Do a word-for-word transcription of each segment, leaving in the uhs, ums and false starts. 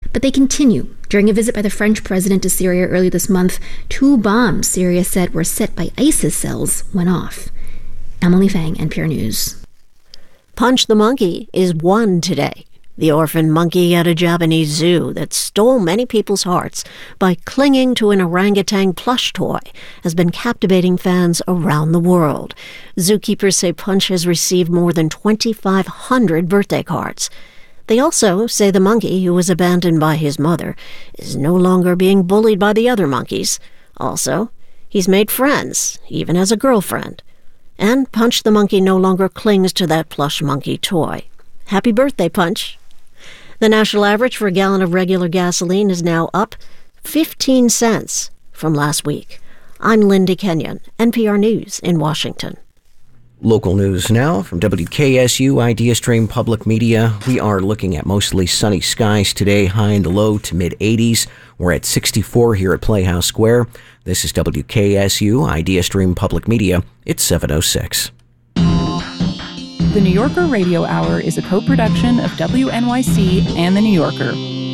But they continue. During a visit by the French president to Syria earlier this month, two bombs Syria said were set by ISIS cells went off. Emily Fang, N P R News. Punch the Monkey is one today. The orphan monkey at a Japanese zoo that stole many people's hearts by clinging to an orangutan plush toy has been captivating fans around the world. Zookeepers say Punch has received more than twenty-five hundred birthday cards. They also say the monkey, who was abandoned by his mother, is no longer being bullied by the other monkeys. Also, he's made friends, even as a girlfriend. And Punch the Monkey no longer clings to that plush monkey toy. Happy birthday, Punch. The national average for a gallon of regular gasoline is now up fifteen cents from last week. I'm Linda Kenyon, N P R News in Washington. Local news now from W K S U IdeaStream Public Media. We are looking at mostly sunny skies today, high in the low to mid eighties. We're at sixty-four here at Playhouse Square. This is W K S U IdeaStream Public Media. It's seven oh six. The New Yorker Radio Hour is a co-production of W N Y C and The New Yorker.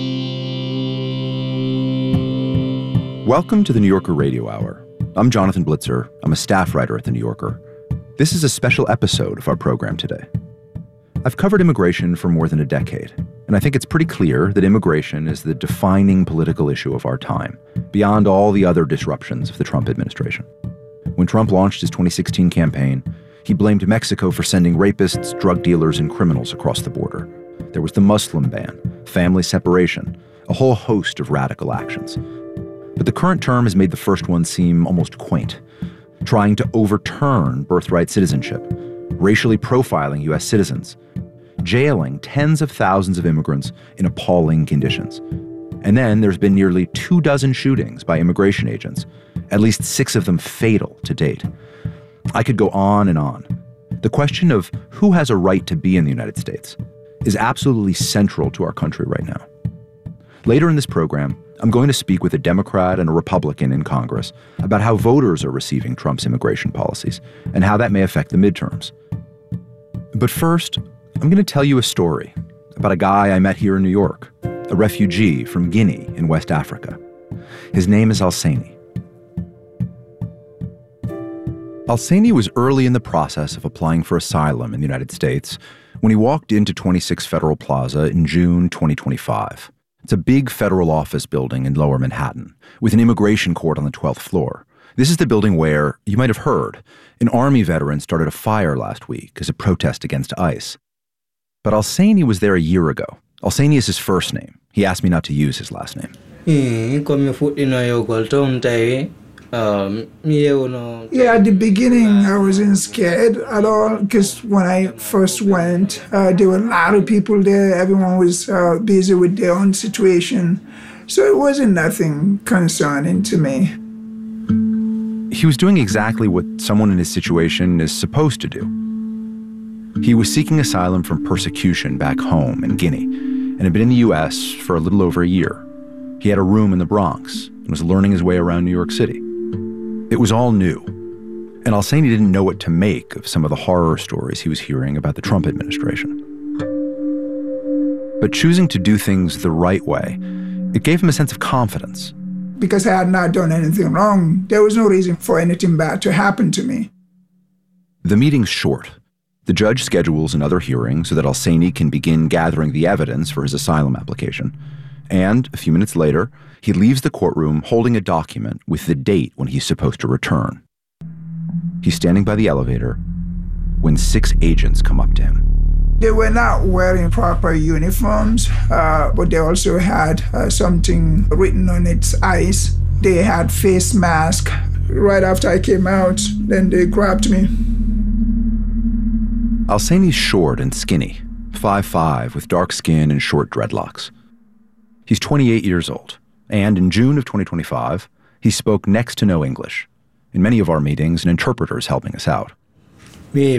Welcome to The New Yorker Radio Hour. I'm Jonathan Blitzer. I'm a staff writer at The New Yorker. This is a special episode of our program today. I've covered immigration for more than a decade, and I think it's pretty clear that immigration is the defining political issue of our time, beyond all the other disruptions of the Trump administration. When Trump launched his twenty sixteen campaign, he blamed Mexico for sending rapists, drug dealers, and criminals across the border. There was the Muslim ban, family separation, a whole host of radical actions. But the current term has made the first one seem almost quaint, trying to overturn birthright citizenship, racially profiling U S citizens, jailing tens of thousands of immigrants in appalling conditions. And then there's been nearly two dozen shootings by immigration agents, at least six of them fatal to date. I could go on and on. The question of who has a right to be in the United States is absolutely central to our country right now. Later in this program, I'm going to speak with a Democrat and a Republican in Congress about how voters are receiving Trump's immigration policies and how that may affect the midterms. But first, I'm going to tell you a story about a guy I met here in New York, a refugee from Guinea in West Africa. His name is Alseni. Alseni was early in the process of applying for asylum in the United States when he walked into twenty-six Federal Plaza in June twenty twenty-five. It's a big federal office building in Lower Manhattan with an immigration court on the twelfth floor. This is the building where, you might have heard, an Army veteran started a fire last week as a protest against ICE. But Alseni was there a year ago. Alseni is his first name. He asked me not to use his last name. Um, yeah, at the beginning, I wasn't scared at all because when I first went, uh, there were a lot of people there. Everyone was uh, busy with their own situation. So it wasn't nothing concerning to me. He was doing exactly what someone in his situation is supposed to do. He was seeking asylum from persecution back home in Guinea and had been in the U S for a little over a year. He had a room in the Bronx and was learning his way around New York City. It was all new, and Alseni didn't know what to make of some of the horror stories he was hearing about the Trump administration. But choosing to do things the right way, it gave him a sense of confidence. Because I had not done anything wrong, there was no reason for anything bad to happen to me. The meeting's short. The judge schedules another hearing so that Alseni can begin gathering the evidence for his asylum application. And a few minutes later, he leaves the courtroom holding a document with the date when he's supposed to return. He's standing by the elevator when six agents come up to him. They were not wearing proper uniforms, uh, but they also had uh, something written on its eyes. They had face masks. Right after I came out, then they grabbed me. Alseni's short and skinny, five foot five with dark skin and short dreadlocks. He's twenty-eight years old, and in June of twenty twenty-five, he spoke next to no English. In many of our meetings, an interpreter is helping us out. I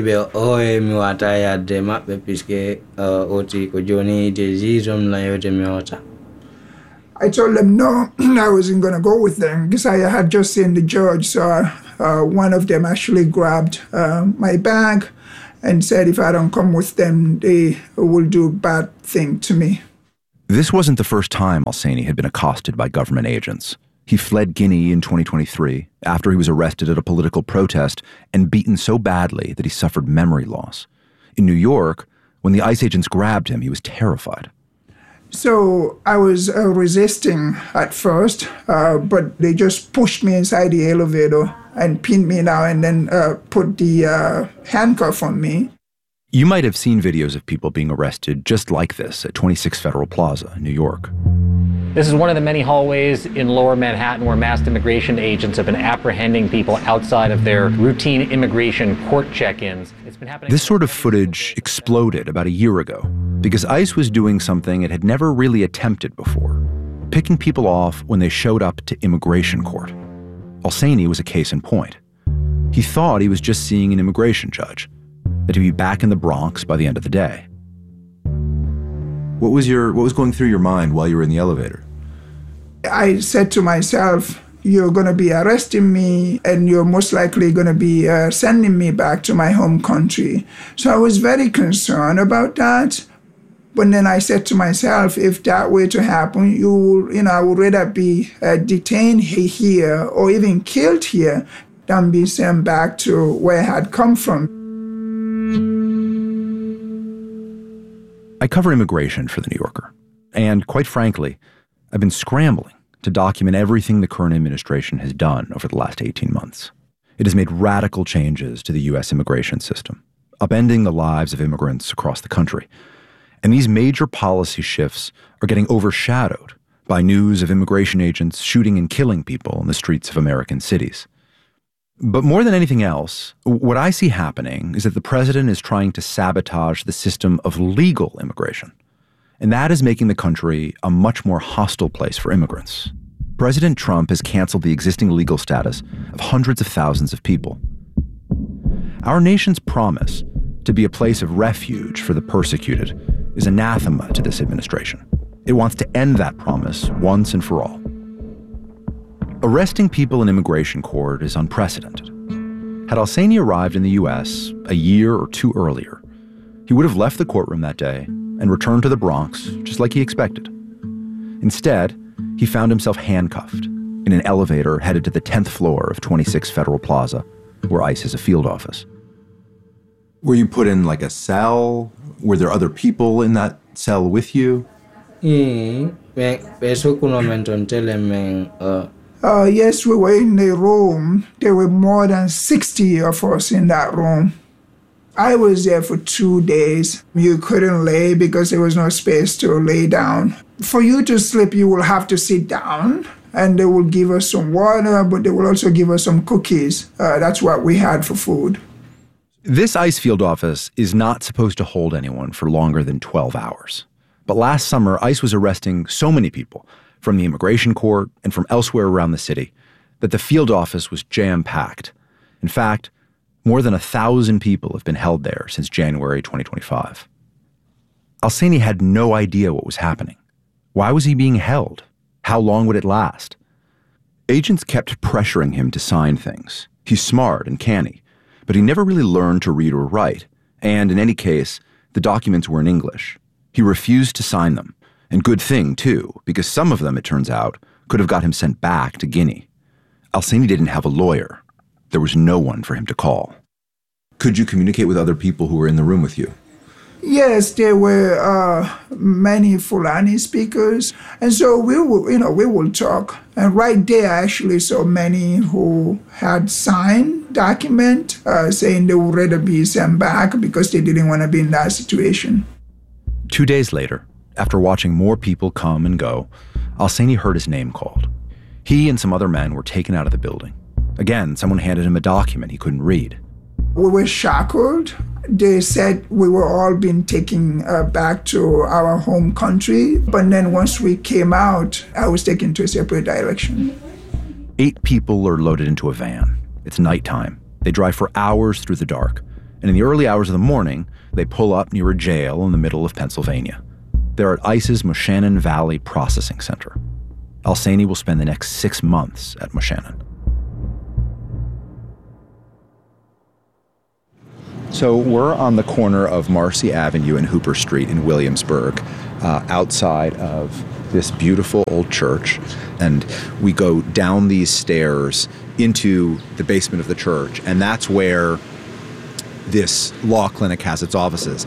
told them no, I wasn't going to go with them because I had just seen the judge. So uh, one of them actually grabbed uh, my bag and said if I don't come with them, they will do a bad thing to me. This wasn't the first time Al-Saini had been accosted by government agents. He fled Guinea in twenty twenty-three after he was arrested at a political protest and beaten so badly that he suffered memory loss. In New York, when the ICE agents grabbed him, he was terrified. So I was uh, resisting at first, uh, but they just pushed me inside the elevator and pinned me down and then uh, put the uh, handcuff on me. You might have seen videos of people being arrested just like this at twenty-six Federal Plaza, New York. This is one of the many hallways in lower Manhattan where masked immigration agents have been apprehending people outside of their routine immigration court check-ins. It's been happening. This sort of footage exploded about a year ago because ICE was doing something it had never really attempted before, picking people off when they showed up to immigration court. Al-Saini was a case in point. He thought he was just seeing an immigration judge, that he'd be back in the Bronx by the end of the day. What was your what was going through your mind while you were in the elevator? I said to myself, you're going to be arresting me and you're most likely going to be uh, sending me back to my home country. So I was very concerned about that. But then I said to myself, if that were to happen, you will, you know, I would rather be uh, detained here or even killed here than be sent back to where I had come from. I cover immigration for The New Yorker. And quite frankly, I've been scrambling to document everything the current administration has done over the last eighteen months. It has made radical changes to the U S immigration system, upending the lives of immigrants across the country. And these major policy shifts are getting overshadowed by news of immigration agents shooting and killing people in the streets of American cities. But more than anything else, what I see happening is that the president is trying to sabotage the system of legal immigration. And that is making the country a much more hostile place for immigrants. President Trump has canceled the existing legal status of hundreds of thousands of people. Our nation's promise to be a place of refuge for the persecuted is anathema to this administration. It wants to end that promise once and for all. Arresting people in immigration court is unprecedented. Had Al-Saini arrived in the U S a year or two earlier, he would have left the courtroom that day and returned to the Bronx just like he expected. Instead, he found himself handcuffed in an elevator headed to the tenth floor of twenty-six Federal Plaza, where ICE has a field office. Were you put in like a cell? Were there other people in that cell with you? Uh, uh, yes, we were in the room. There were more than sixty of us in that room. I was there for two days. You couldn't lay because there was no space to lay down. For you to sleep, you will have to sit down, and they will give us some water, but they will also give us some cookies. Uh, that's what we had for food. This ICE field office is not supposed to hold anyone for longer than twelve hours. But last summer, ICE was arresting so many people from the immigration court and from elsewhere around the city that the field office was jam-packed. In fact, more than a thousand people have been held there since January twenty twenty-five. Al-Saini had no idea what was happening. Why was he being held? How long would it last? Agents kept pressuring him to sign things. He's smart and canny, but he never really learned to read or write. And in any case, the documents were in English. He refused to sign them. And good thing, too, because some of them, it turns out, could have got him sent back to Guinea. Al-Saini didn't have a lawyer. There was no one for him to call. Could you communicate with other people who were in the room with you? Yes, there were uh, many Fulani speakers. And so we will, you know, we will talk. And right there, I actually saw many who had signed document uh, saying they would rather be sent back because they didn't want to be in that situation. Two days later, after watching more people come and go, Al-Saini heard his name called. He and some other men were taken out of the building. Again, someone handed him a document he couldn't read. We were shackled. They said we were all being taken uh, back to our home country. But then once we came out, I was taken to a separate direction. Eight people are loaded into a van. It's nighttime. They drive for hours through the dark. And in the early hours of the morning, they pull up near a jail in the middle of Pennsylvania. They're at ICE's Moshannon Valley Processing Center. Al-Saini will spend the next six months at Moshannon. So we're on the corner of Marcy Avenue and Hooper Street in Williamsburg. uh, outside of this beautiful old church, and we go down these stairs into the basement of the church, and that's where this law clinic has its offices.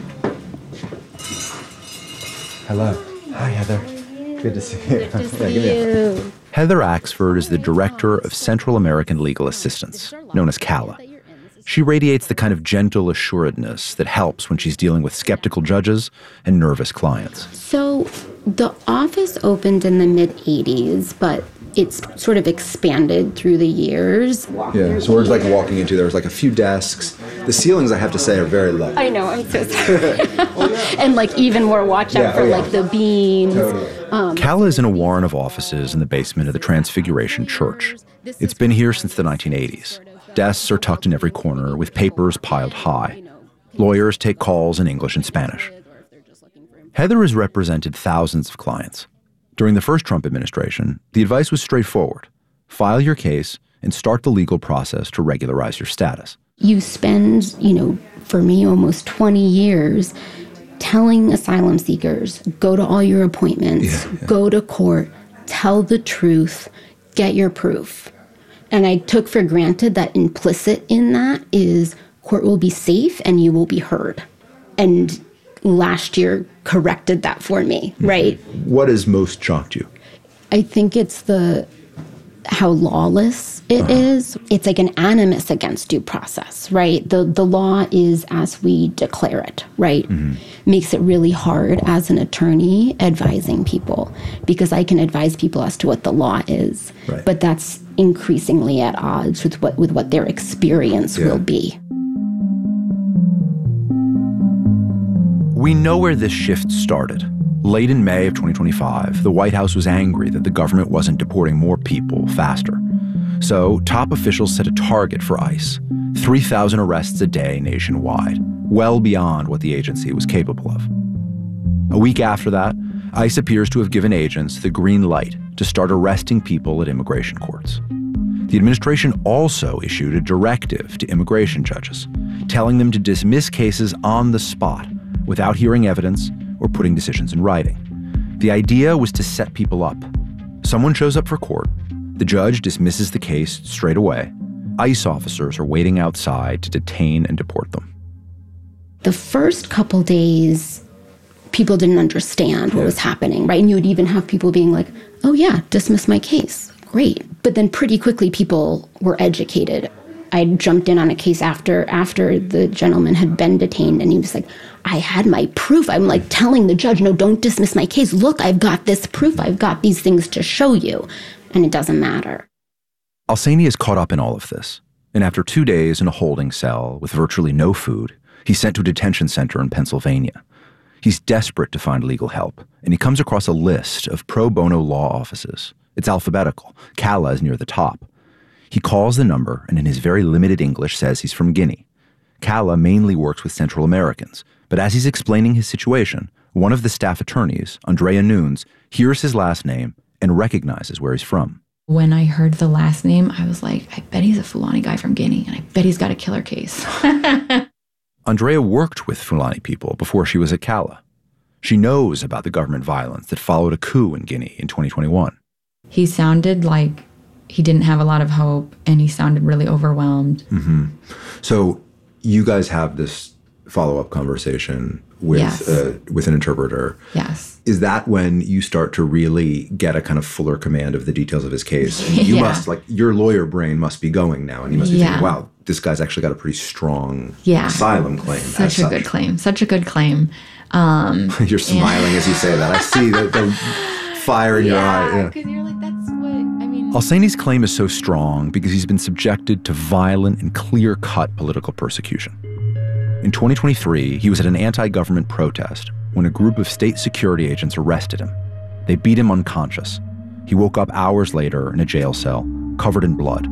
Hello. Hi, Heather. Good to see you. Good to see you. Heather Axford is the director of Central American Legal Assistance, known as CALA. She radiates the kind of gentle assuredness that helps when she's dealing with skeptical judges and nervous clients. So the office opened in the mid eighties, but it's sort of expanded through the years. Yeah, so we're like walking into, there's like a few desks. The ceilings, I have to say, are very low. I know, I'm so sorry. And like even more watch out yeah, for oh, yeah. like the beams. Totally. Um, CALA is in a warren of offices in the basement of the Transfiguration Church. It's been here since the nineteen eighties. Desks are tucked in every corner with papers piled high. Lawyers take calls in English and Spanish. Heather has represented thousands of clients. During the first Trump administration, the advice was straightforward. File your case and start the legal process to regularize your status. You spend, you know, for me, almost twenty years telling asylum seekers, go to all your appointments, yeah, yeah. go to court, tell the truth, get your proof. And I took for granted that implicit in that is court will be safe and you will be heard. And last year corrected that for me, mm-hmm. right? What has most shocked you? I think it's the how lawless it uh-huh. is. It's like an animus against due process, right? The the law is as we declare it, right? Mm-hmm. Makes it really hard as an attorney advising people because I can advise people as to what the law is, right. but that's increasingly at odds with what with what their experience yeah. will be. We know where this shift started. Late in May of twenty twenty-five, the White House was angry that the government wasn't deporting more people faster. So top officials set a target for ICE, three thousand arrests a day nationwide, well beyond what the agency was capable of. A week after that, ICE appears to have given agents the green light to start arresting people at immigration courts. The administration also issued a directive to immigration judges, telling them to dismiss cases on the spot without hearing evidence or putting decisions in writing. The idea was to set people up. Someone shows up for court, the judge dismisses the case straight away. ICE officers are waiting outside to detain and deport them. The first couple days, people didn't understand what yeah. was happening, right? And you would even have people being like, oh yeah, dismiss my case, great. But then pretty quickly people were educated. I jumped in on a case after after the gentleman had been detained, and he was like, I had my proof. I'm like telling the judge, no, don't dismiss my case. Look, I've got this proof. I've got these things to show you. And it doesn't matter. Alseny is caught up in all of this. And after two days in a holding cell with virtually no food, he's sent to a detention center in Pennsylvania. He's desperate to find legal help, and he comes across a list of pro bono law offices. It's alphabetical. CALA is near the top. He calls the number and in his very limited English says he's from Guinea. CALA mainly works with Central Americans, but as he's explaining his situation, one of the staff attorneys, Andrea Nunes, hears his last name and recognizes where he's from. When I heard the last name, I was like, I bet he's a Fulani guy from Guinea, and I bet he's got a killer case. Andrea worked with Fulani people before she was at CALA. She knows about the government violence that followed a coup in Guinea in twenty twenty-one. He sounded like he didn't have a lot of hope, and he sounded really overwhelmed. Mm-hmm. So you guys have this follow-up conversation with yes. uh, with an interpreter. Yes. Is that when you start to really get a kind of fuller command of the details of his case? And you yeah. must, like, your lawyer brain must be going now, and you must be yeah. thinking, wow, this guy's actually got a pretty strong yeah. asylum claim. Such a such. good claim. Such a good claim. Um, You're smiling yeah. as you say that. I see the, the fire in yeah, your eye. Yeah, because you're like, that's what, I mean. Alseny's claim is so strong because he's been subjected to violent and clear-cut political persecution. In twenty twenty-three, he was at an anti-government protest when a group of state security agents arrested him. They beat him unconscious. He woke up hours later in a jail cell, covered in blood.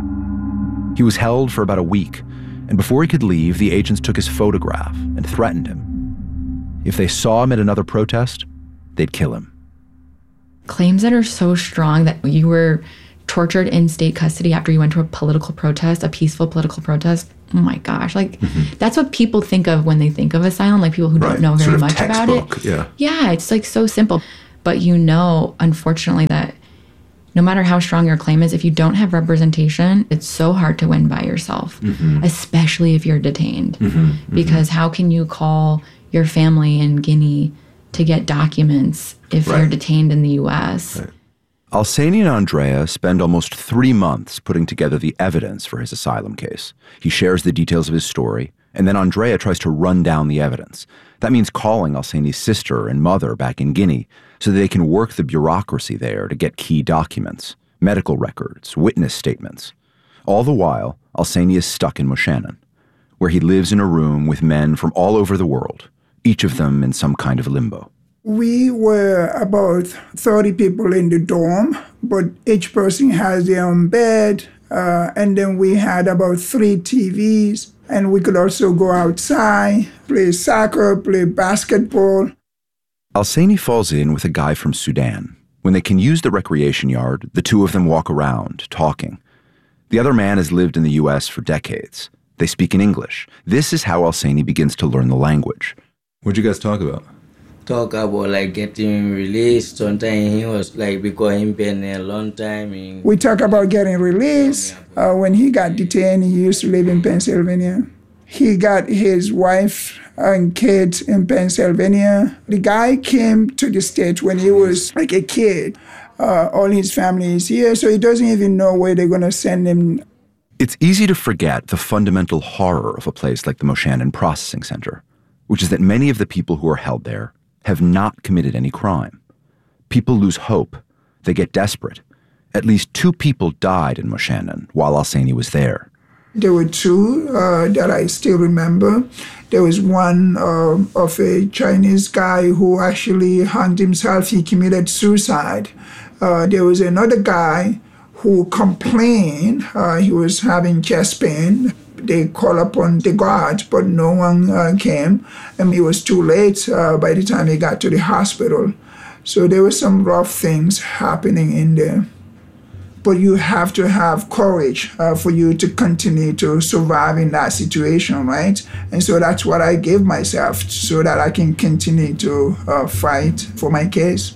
He was held for about a week, and before he could leave, the agents took his photograph and threatened him. If they saw him at another protest, they'd kill him. Claims that are so strong that you were tortured in state custody after you went to a political protest, a peaceful political protest, oh my gosh, like Mm-hmm. that's what people think of when they think of asylum, like people who Right. don't know very Sort of much about it. textbook, yeah. Yeah, it's like so simple. But you know, unfortunately, that no matter how strong your claim is, if you don't have representation, it's so hard to win by yourself, Mhm. especially if you're detained. Mhm, mhm. Because how can you call your family in Guinea to get documents if Right. you're detained in the U S? Right. Alseni and Andrea spend almost three months putting together the evidence for his asylum case. He shares the details of his story, and then Andrea tries to run down the evidence. That means calling Alseni's sister and mother back in Guinea so that they can work the bureaucracy there to get key documents, medical records, witness statements. All the while, Alseni is stuck in Moshannon, where he lives in a room with men from all over the world, each of them in some kind of limbo. We were about thirty people in the dorm, but each person has their own bed. Uh, and then we had about three T Vs, and we could also go outside, play soccer, play basketball. Alseni falls in with a guy from Sudan. When they can use the recreation yard, the two of them walk around, talking. The other man has lived in the U S for decades. They speak in English. This is how Alseni begins to learn the language. What'd you guys talk about? Talk about like getting released. Sometimes he was like, because he's been a long time. In- We talk about getting released. Uh, when he got detained, he used to live in Pennsylvania. He got his wife and kids in Pennsylvania. The guy came to the States when he was like a kid. Uh, all his family is here, so he doesn't even know where they're going to send him. It's easy to forget the fundamental horror of a place like the Moshannon Processing Center, which is that many of the people who are held there have not committed any crime. People lose hope. They get desperate. At least two people died in Moshannon while Alseni was there. There were two uh, that I still remember. There was one uh, of a Chinese guy who actually hanged himself. He committed suicide. Uh, there was another guy who complained. Uh, he was having chest pain. They called upon the guards, but no one uh, came. And it was too late uh, by the time he got to the hospital. So there were some rough things happening in there. But you have to have courage uh, for you to continue to survive in that situation, right? And so that's what I gave myself so that I can continue to uh, fight for my case.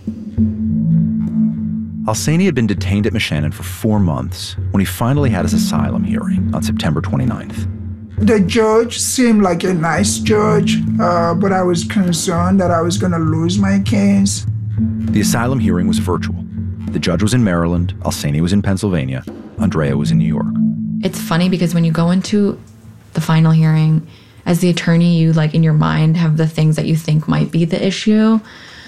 Alseni had been detained at Moshannon for four months when he finally had his asylum hearing on September twenty-ninth. The judge seemed like a nice judge, uh, but I was concerned that I was going to lose my case. The asylum hearing was virtual. The judge was in Maryland, Alseni was in Pennsylvania, Andrea was in New York. It's funny because when you go into the final hearing, as the attorney, you like in your mind have the things that you think might be the issue.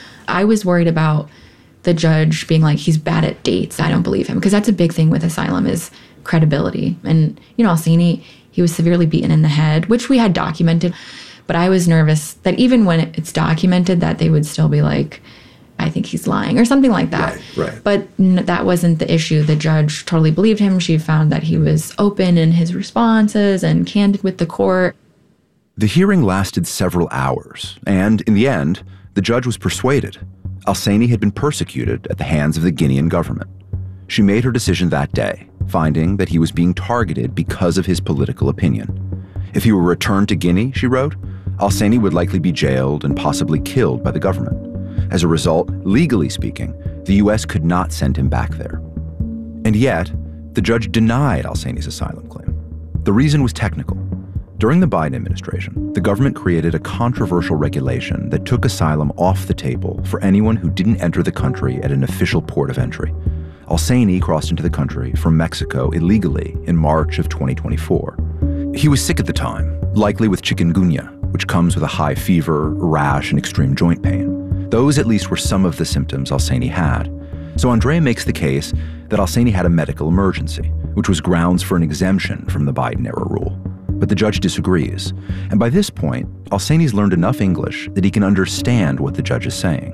I was worried about the judge being like, he's bad at dates. I don't believe him. Because that's a big thing with asylum is credibility. And, you know, Alseni, he was severely beaten in the head, which we had documented. But I was nervous that even when it's documented that they would still be like, I think he's lying or something like that. Right, right. But n- that wasn't the issue. The judge totally believed him. She found that he was open in his responses and candid with the court. The hearing lasted several hours, and in the end, the judge was persuaded. Alseni had been persecuted at the hands of the Guinean government. She made her decision that day, finding that he was being targeted because of his political opinion. If he were returned to Guinea, she wrote, Alseni would likely be jailed and possibly killed by the government. As a result, legally speaking, the U S could not send him back there. And yet, the judge denied Alseni's asylum claim. The reason was technical. During the Biden administration, the government created a controversial regulation that took asylum off the table for anyone who didn't enter the country at an official port of entry. Alseni crossed into the country from Mexico illegally in March of twenty twenty-four. He was sick at the time, likely with chikungunya, which comes with a high fever, rash, and extreme joint pain. Those at least were some of the symptoms Alseni had. So Andrea makes the case that Alseni had a medical emergency, which was grounds for an exemption from the Biden-era rule. But the judge disagrees. And by this point, Alseni's learned enough English that he can understand what the judge is saying.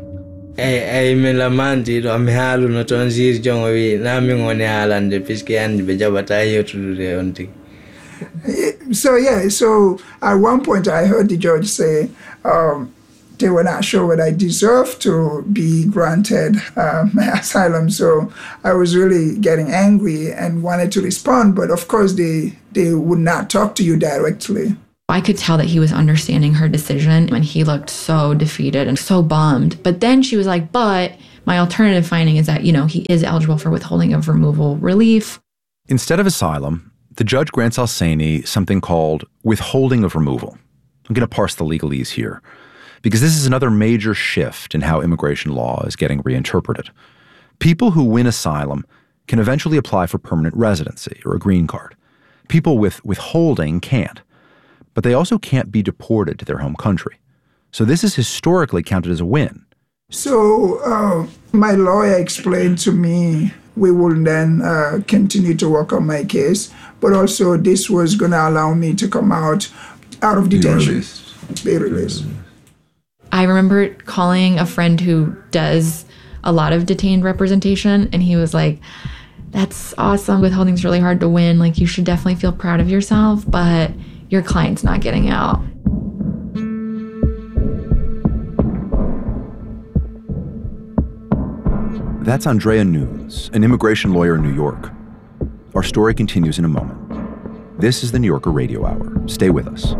So yeah, so at one point I heard the judge say, um, they were not sure whether I deserved to be granted uh, asylum. So I was really getting angry and wanted to respond. But of course, they, they would not talk to you directly. I could tell that he was understanding her decision, and he looked so defeated and so bummed. But then she was like, but my alternative finding is that, you know, he is eligible for withholding of removal relief. Instead of asylum, the judge grants Al-Saini something called withholding of removal. I'm going to parse the legalese here, because this is another major shift in how immigration law is getting reinterpreted. People who win asylum can eventually apply for permanent residency or a green card. People with withholding can't. But they also can't be deported to their home country. So this is historically counted as a win. So uh, my lawyer explained to me we will then uh, continue to work on my case, but also this was going to allow me to come out out of detention. Be released. Be released. I remember calling a friend who does a lot of detained representation, and he was like, that's awesome. Withholding's really hard to win. Like, you should definitely feel proud of yourself, but your client's not getting out. That's Andrea Nunes, an immigration lawyer in New York. Our story continues in a moment. This is the New Yorker Radio Hour. Stay with us.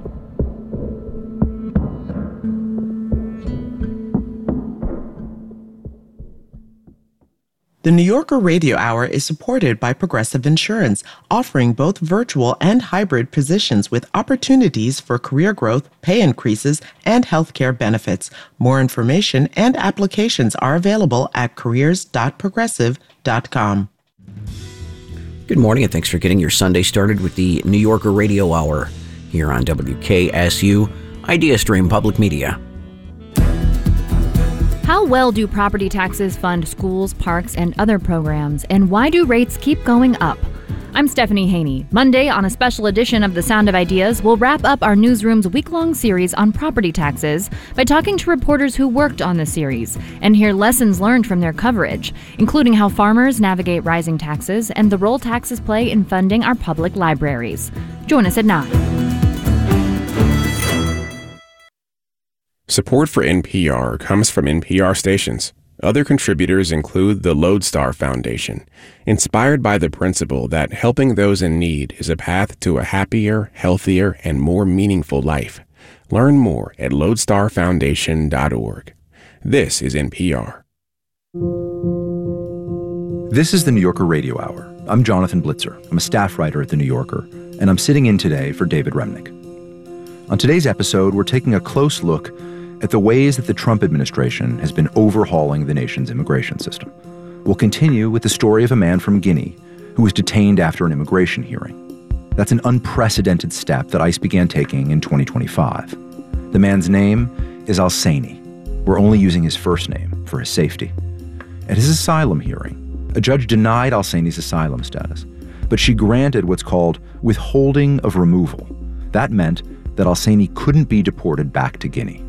The New Yorker Radio Hour is supported by Progressive Insurance, offering both virtual and hybrid positions with opportunities for career growth, pay increases, and healthcare benefits. More information and applications are available at careers dot progressive dot com. Good morning, and thanks for getting your Sunday started with the New Yorker Radio Hour here on W K S U, Idea Stream Public Media. How well do property taxes fund schools, parks, and other programs, and why do rates keep going up? I'm Stephanie Haney. Monday, on a special edition of The Sound of Ideas, we'll wrap up our newsroom's week-long series on property taxes by talking to reporters who worked on the series and hear lessons learned from their coverage, including how farmers navigate rising taxes and the role taxes play in funding our public libraries. Join us at nine. Support for N P R comes from N P R stations. Other contributors include the Lodestar Foundation, inspired by the principle that helping those in need is a path to a happier, healthier, and more meaningful life. Learn more at lodestar foundation dot org. This is N P R. This is the New Yorker Radio Hour. I'm Jonathan Blitzer. I'm a staff writer at The New Yorker, and I'm sitting in today for David Remnick. On today's episode, we're taking a close look at the ways that the Trump administration has been overhauling the nation's immigration system. We'll continue with the story of a man from Guinea who was detained after an immigration hearing. That's an unprecedented step that ICE began taking in twenty twenty-five. The man's name is Al-Saini. We're only using his first name for his safety. At his asylum hearing, a judge denied Al-Saini's asylum status, but she granted what's called withholding of removal. That meant that Al-Saini couldn't be deported back to Guinea.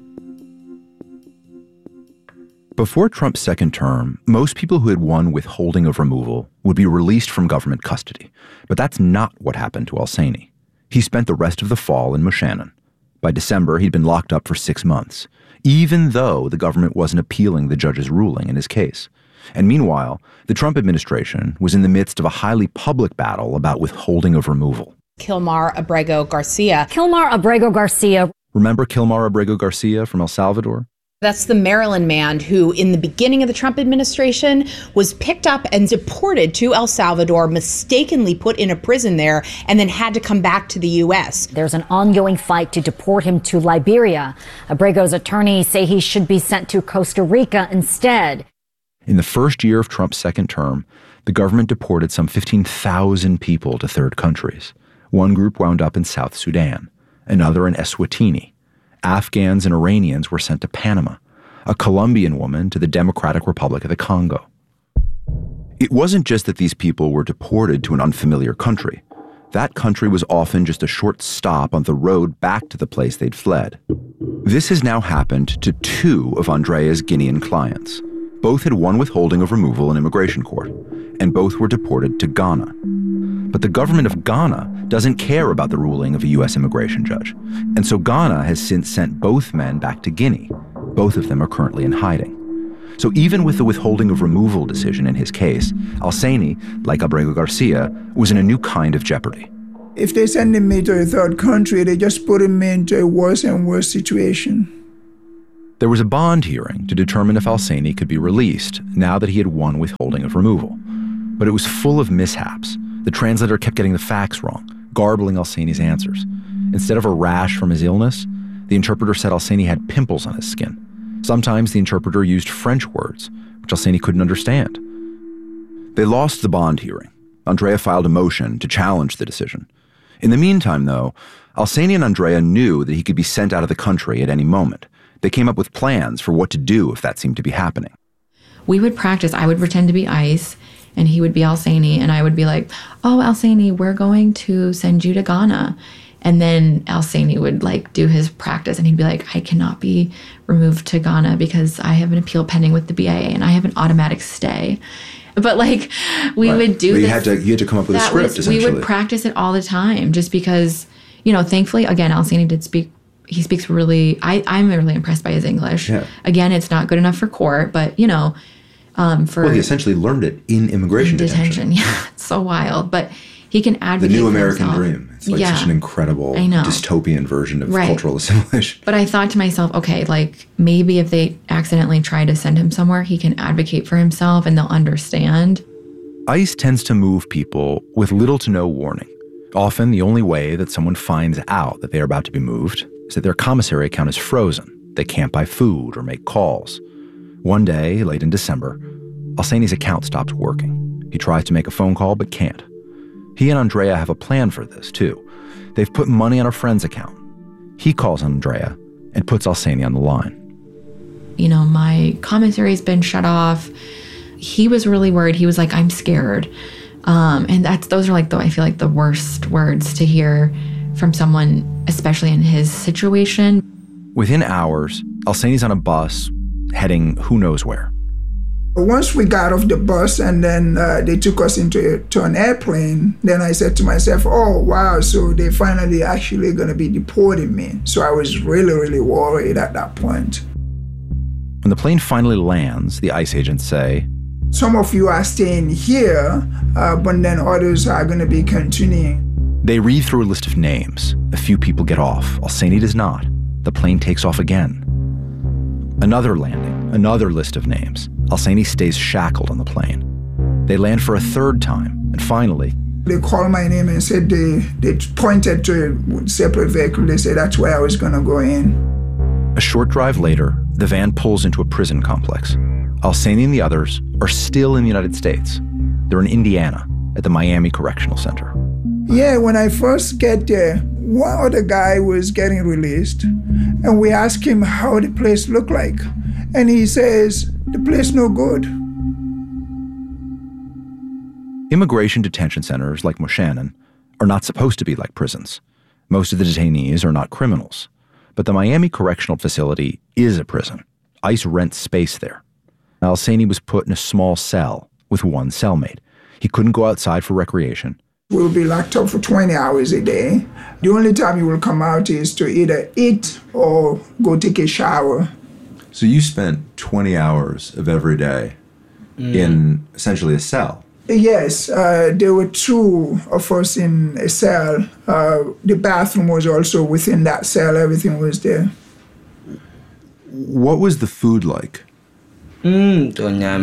Before Trump's second term, most people who had won withholding of removal would be released from government custody. But that's not what happened to Al-Saini. He spent the rest of the fall in Moshannon. By December, he'd been locked up for six months, even though the government wasn't appealing the judge's ruling in his case. And meanwhile, the Trump administration was in the midst of a highly public battle about withholding of removal. Kilmar Abrego Garcia. Kilmar Abrego Garcia. Remember Kilmar Abrego Garcia from El Salvador? That's the Maryland man who, in the beginning of the Trump administration, was picked up and deported to El Salvador, mistakenly put in a prison there, and then had to come back to the U S. There's an ongoing fight to deport him to Liberia. Abrego's attorneys say he should be sent to Costa Rica instead. In the first year of Trump's second term, the government deported some fifteen thousand people to third countries. One group wound up in South Sudan, another in Eswatini. Afghans and Iranians were sent to Panama, a Colombian woman to the Democratic Republic of the Congo. It wasn't just that these people were deported to an unfamiliar country. That country was often just a short stop on the road back to the place they'd fled. This has now happened to two of Andrea's Guinean clients. Both had won withholding of removal in immigration court, and both were deported to Ghana. But the government of Ghana doesn't care about the ruling of a U S immigration judge. And so Ghana has since sent both men back to Guinea. Both of them are currently in hiding. So even with the withholding of removal decision in his case, Alseny, like Abrego Garcia, was in a new kind of jeopardy. If they send me to a third country, they just put me into a worse and worse situation. There was a bond hearing to determine if Alseny could be released now that he had won withholding of removal. But it was full of mishaps. The translator kept getting the facts wrong, garbling Alseny's answers. Instead of a rash from his illness, the interpreter said Alseny had pimples on his skin. Sometimes the interpreter used French words, which Alseny couldn't understand. They lost the bond hearing. Andrea filed a motion to challenge the decision. In the meantime, though, Alseny and Andrea knew that he could be sent out of the country at any moment. They came up with plans for what to do if that seemed to be happening. We would practice. I would pretend to be ICE, and he would be Alseny, and I would be like, oh, Alseny, we're going to send you to Ghana. And then Alseny would like do his practice, and he'd be like, I cannot be removed to Ghana because I have an appeal pending with the B I A and I have an automatic stay. But like we right. would do but you this. had to you had to come up with a script, was, essentially. We would practice it all the time just because, you know, thankfully, again, Alseny did speak, he speaks really, I, I'm really impressed by his English. Yeah. Again, it's not good enough for court, but you know, um, for- Well, he essentially learned it in immigration in detention. detention. Yeah, it's so wild. But he can advocate The new for American himself. dream. It's like yeah. such an incredible dystopian version of Right. cultural assimilation. But I thought to myself, okay, like maybe if they accidentally try to send him somewhere, he can advocate for himself and they'll understand. ICE tends to move people with little to no warning. Often the only way that someone finds out that they are about to be moved is that their commissary account is frozen. They can't buy food or make calls. One day, late in December, Alseny's account stops working. He tries to make a phone call but can't. He and Andrea have a plan for this, too. They've put money on a friend's account. He calls Andrea and puts Alseny on the line. You know, my commissary's been shut off. He was really worried. He was like, I'm scared. Um, and that's those are like, the, I feel like the worst words to hear from someone, especially in his situation. Within hours, Alseny's on a bus heading who knows where. Once we got off the bus and then uh, they took us into a, to an airplane, then I said to myself, oh, wow, so they finally actually going to be deporting me. So I was really, really worried at that point. When the plane finally lands, the ICE agents say, some of you are staying here, uh, but then others are going to be continuing. They read through a list of names. A few people get off. Alseny does not. The plane takes off again. Another landing, another list of names. Alseny stays shackled on the plane. They land for a third time, and finally... They called my name and said they, they pointed to a separate vehicle. They said that's where I was going to go in. A short drive later, the van pulls into a prison complex. Alseny and the others are still in the United States. They're in Indiana, at the Miami Correctional Center. Yeah, when I first get there, one other guy was getting released, and we asked him how the place looked like. And he says, the place no good. Immigration detention centers like Moshannon are not supposed to be like prisons. Most of the detainees are not criminals. But the Miami Correctional Facility is a prison. ICE rents space there. Alseny was put in a small cell with one cellmate. He couldn't go outside for recreation. We'll be locked up for twenty hours a day. The only time you will come out is to either eat or go take a shower. So you spent twenty hours of every day mm. in essentially a cell? Yes, uh, there were two of us in a cell. Uh, the bathroom was also within that cell. Everything was there. What was the food like? Mm,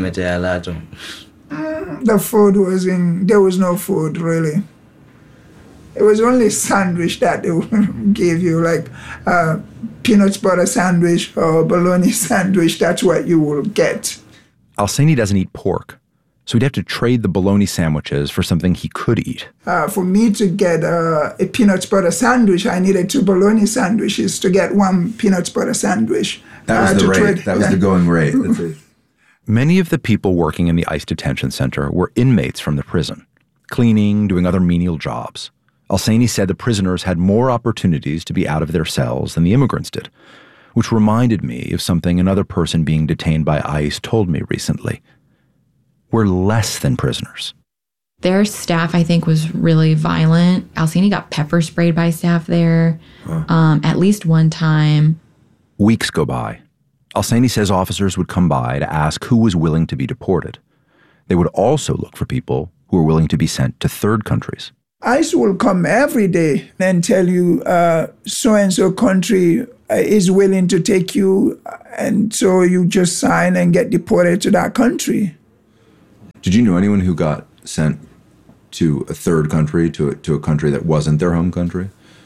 the food was in, there was no food really. It was only sandwich that they gave you, like uh, peanut butter sandwich or bologna sandwich. That's what you will get. Alseny doesn't eat pork, so he'd have to trade the bologna sandwiches for something he could eat. Uh, for me to get uh, a peanut butter sandwich, I needed two bologna sandwiches to get one peanut butter sandwich. That was uh, the rate. Trade. That was yeah. the going rate. That's it. Many of the people working in the ICE detention center were inmates from the prison, cleaning, doing other menial jobs. Alseny said the prisoners had more opportunities to be out of their cells than the immigrants did, which reminded me of something another person being detained by ICE told me recently. We're less than prisoners. Their staff, I think, was really violent. Al-Saini got pepper sprayed by staff there huh. um, at least one time. Weeks go by. Al-Saini says officers would come by to ask who was willing to be deported. They would also look for people who were willing to be sent to third countries. ICE will come every day and tell you uh, so-and-so country is willing to take you, and so you just sign and get deported to that country. Did you know anyone who got sent to a third country, to a, to a country that wasn't their home country?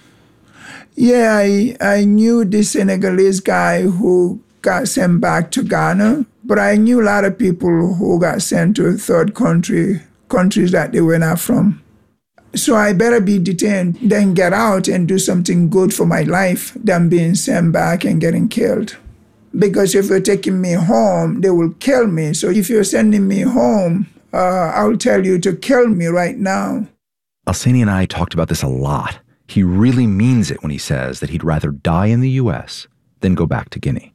Yeah, I, I knew this Senegalese guy who got sent back to Ghana, but I knew a lot of people who got sent to a third country, countries that they were not from. So I better be detained than get out and do something good for my life than being sent back and getting killed. Because if you're taking me home, they will kill me. So if you're sending me home, uh, I'll tell you to kill me right now. Al-Saini and I talked about this a lot. He really means it when he says that he'd rather die in the U S than go back to Guinea.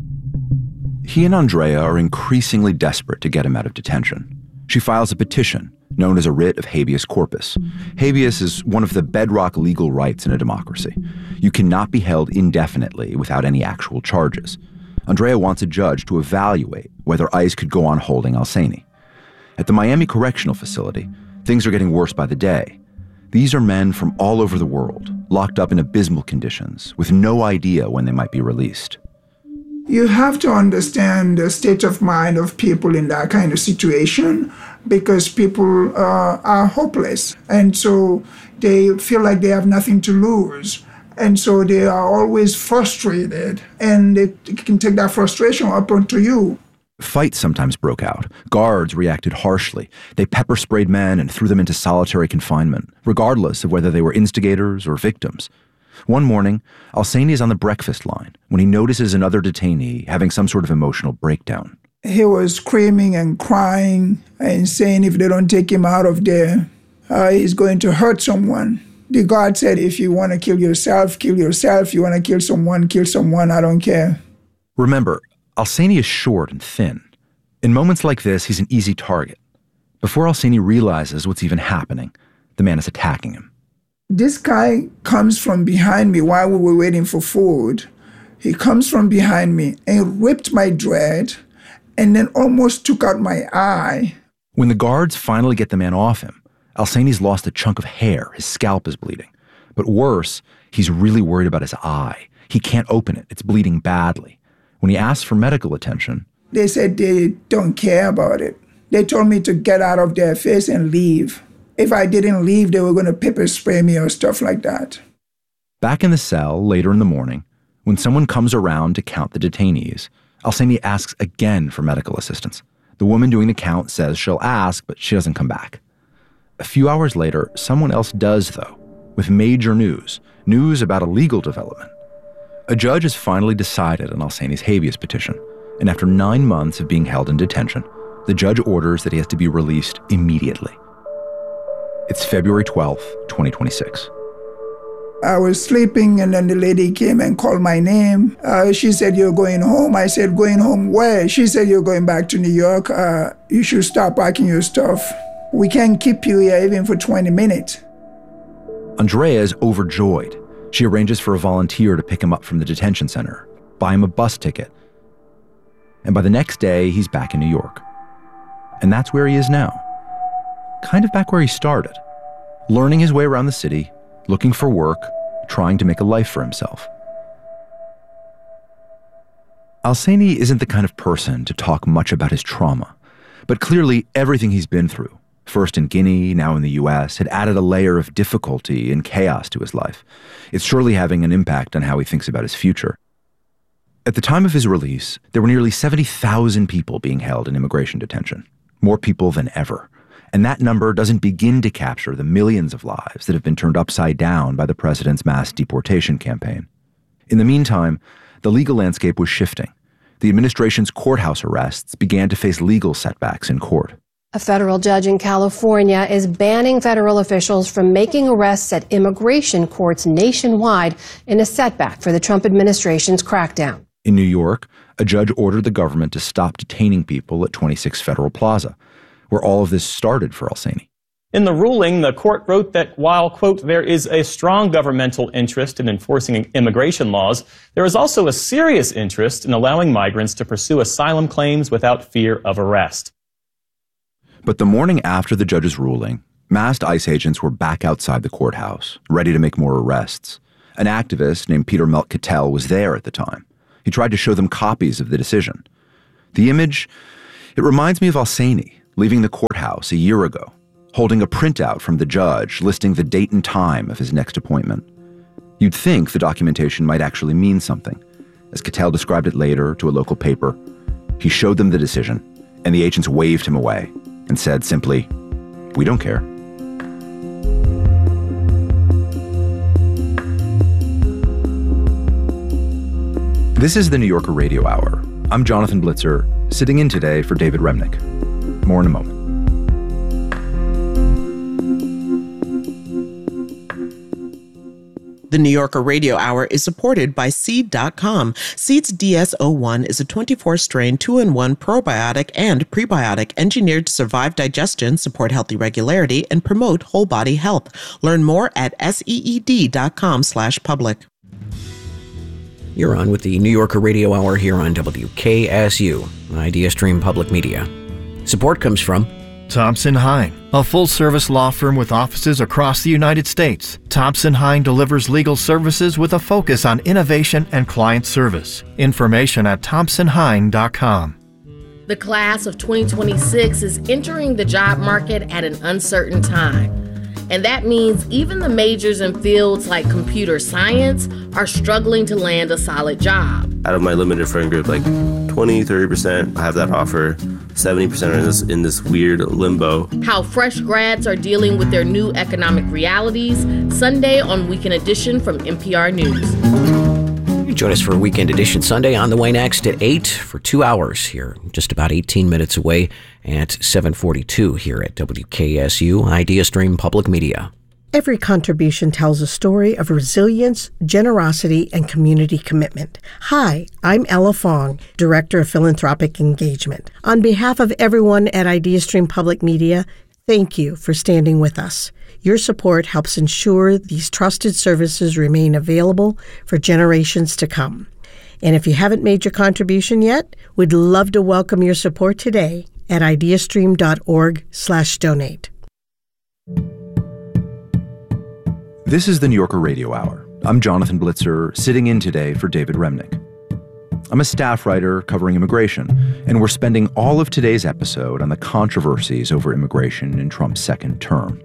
He and Andrea are increasingly desperate to get him out of detention. She files a petition known as a writ of habeas corpus. Habeas is one of the bedrock legal rights in a democracy. You cannot be held indefinitely without any actual charges. Andrea wants a judge to evaluate whether ICE could go on holding Al-Saini. At the Miami Correctional Facility, things are getting worse by the day. These are men from all over the world, locked up in abysmal conditions, with no idea when they might be released. You have to understand the state of mind of people in that kind of situation, because people uh, are hopeless. And so they feel like they have nothing to lose. And so they are always frustrated, and they can take that frustration up onto you. Fights sometimes broke out. Guards reacted harshly. They pepper sprayed men and threw them into solitary confinement, regardless of whether they were instigators or victims. One morning, Al-Saini is on the breakfast line when he notices another detainee having some sort of emotional breakdown. He was screaming and crying and saying if they don't take him out of there, uh, he's going to hurt someone. The guard said, if you want to kill yourself, kill yourself. You want to kill someone, kill someone, I don't care. Remember, Al-Saini is short and thin. In moments like this, he's an easy target. Before Al-Saini realizes what's even happening, the man is attacking him. This guy comes from behind me while we were waiting for food. He comes from behind me and ripped my dread and then almost took out my eye. When the guards finally get the man off him, Al-Saini's lost a chunk of hair. His scalp is bleeding. But worse, he's really worried about his eye. He can't open it. It's bleeding badly. When he asks for medical attention, they said they don't care about it. They told me to get out of their face and leave. If I didn't leave, they were going to pepper spray me or stuff like that. Back in the cell later in the morning, when someone comes around to count the detainees, Al-Saini asks again for medical assistance. The woman doing the count says she'll ask, but she doesn't come back. A few hours later, someone else does, though, with major news, news about a legal development. A judge has finally decided on Al-Saini's habeas petition, and after nine months of being held in detention, the judge orders that he has to be released immediately. It's February twelfth, twenty twenty-six. I was sleeping, and then the lady came and called my name. Uh, she said, you're going home. I said, going home where? She said, you're going back to New York. Uh, you should start packing your stuff. We can't keep you here even for twenty minutes. Andrea is overjoyed. She arranges for a volunteer to pick him up from the detention center, buy him a bus ticket. And by the next day, he's back in New York. And that's where he is now. Kind of back where he started, learning his way around the city, looking for work, trying to make a life for himself. Al-Saini isn't the kind of person to talk much about his trauma, but clearly everything he's been through, first in Guinea, now in the U S, had added a layer of difficulty and chaos to his life. It's surely having an impact on how he thinks about his future. At the time of his release, there were nearly seventy thousand people being held in immigration detention, more people than ever. And that number doesn't begin to capture the millions of lives that have been turned upside down by the president's mass deportation campaign. In the meantime, the legal landscape was shifting. The administration's courthouse arrests began to face legal setbacks in court. A federal judge in California is banning federal officials from making arrests at immigration courts nationwide in a setback for the Trump administration's crackdown. In New York, a judge ordered the government to stop detaining people at twenty-six Federal Plaza, where all of this started for Al-Saini. In the ruling, the court wrote that while, quote, there is a strong governmental interest in enforcing immigration laws, there is also a serious interest in allowing migrants to pursue asylum claims without fear of arrest. But the morning after the judge's ruling, masked ICE agents were back outside the courthouse, ready to make more arrests. An activist named Peter Melk-Cattell was there at the time. He tried to show them copies of the decision. The image, it reminds me of Al-Saini leaving the courthouse a year ago, holding a printout from the judge listing the date and time of his next appointment. You'd think the documentation might actually mean something. As Cattell described it later to a local paper, he showed them the decision, and the agents waved him away and said simply, "We don't care." This is the New Yorker Radio Hour. I'm Jonathan Blitzer, sitting in today for David Remnick. More in a moment. The New Yorker Radio Hour is supported by Seed dot com. Seed's D S zero one is a twenty-four strain two in one probiotic and prebiotic engineered to survive digestion, support healthy regularity, and promote whole body health. Learn more at seed dot com slash public. You're on with the New Yorker Radio Hour here on W K S U, Idea Stream Public Media. Support comes from Thompson Hine, a full-service law firm with offices across the United States. Thompson Hine delivers legal services with a focus on innovation and client service. Information at thompson hine dot com. The class of twenty twenty-six is entering the job market at an uncertain time. And that means even the majors in fields like computer science are struggling to land a solid job. Out of my limited friend group, like twenty, thirty percent have that offer. seventy percent are in this, in this weird limbo. How fresh grads are dealing with their new economic realities, Sunday on Weekend Edition from N P R News. Join us for Weekend Edition Sunday on the way next at eight for two hours here, just about eighteen minutes away at seven forty-two here at W K S U, Idea Stream Public Media. Every contribution tells a story of resilience, generosity, and community commitment. Hi, I'm Ella Fong, Director of Philanthropic Engagement. On behalf of everyone at Idea Stream Public Media, thank you for standing with us. Your support helps ensure these trusted services remain available for generations to come. And if you haven't made your contribution yet, we'd love to welcome your support today at ideastream dot org slash donate. This is the New Yorker Radio Hour. I'm Jonathan Blitzer, sitting in today for David Remnick. I'm a staff writer covering immigration, and we're spending all of today's episode on the controversies over immigration in Trump's second term.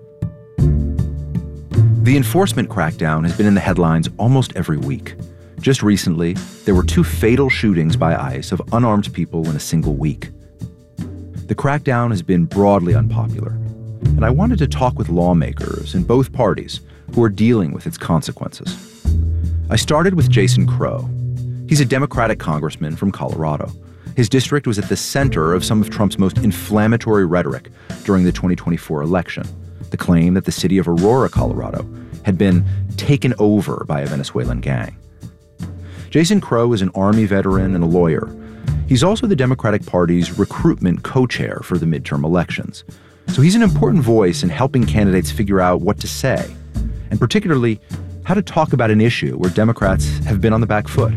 The enforcement crackdown has been in the headlines almost every week. Just recently, there were two fatal shootings by ICE of unarmed people in a single week. The crackdown has been broadly unpopular, and I wanted to talk with lawmakers in both parties who are dealing with its consequences. I started with Jason Crow. He's a Democratic congressman from Colorado. His district was at the center of some of Trump's most inflammatory rhetoric during the twenty twenty-four election, the claim that the city of Aurora, Colorado, had been taken over by a Venezuelan gang. Jason Crow is an Army veteran and a lawyer. He's also the Democratic Party's recruitment co-chair for the midterm elections. So he's an important voice in helping candidates figure out what to say, and particularly how to talk about an issue where Democrats have been on the back foot.